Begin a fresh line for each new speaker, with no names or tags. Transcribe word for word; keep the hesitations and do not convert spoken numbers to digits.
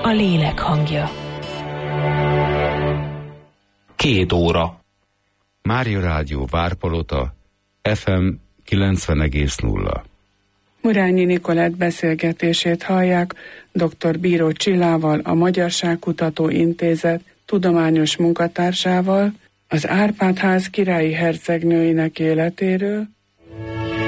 a lélek hangja.
Két óra.
Mária Rádió Várpalota, ef em kilencven egész nulla.
Murányi Nikolett beszélgetését hallják dr. Bíró Csillával, a Magyarságkutató Intézet tudományos munkatársával, az Árpád-ház királyi hercegnőinek életéről,